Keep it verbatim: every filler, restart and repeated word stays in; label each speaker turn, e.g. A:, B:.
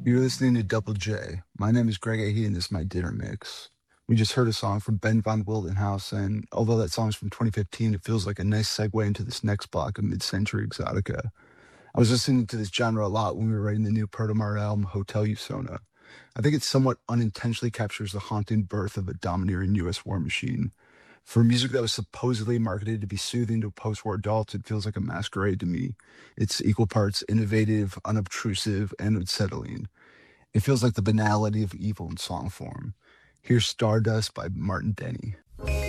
A: You're listening to Double J. My name is Greg Ahey, and this is my dinner mix. We just heard a song from Ben von Wildenhaus, and although that song's from twenty fifteen, it feels like a nice segue into this next block of mid-century exotica. I was listening to this genre a lot when we were writing the new Proto Mart album, Hotel Usona. I think it somewhat unintentionally captures the haunting birth of a domineering U S war machine. For music that was supposedly marketed to be soothing to post-war adults, it feels like a masquerade to me. It's equal parts innovative, unobtrusive, and unsettling. It feels like the banality of evil in song form. Here's Stardust by Martin Denny.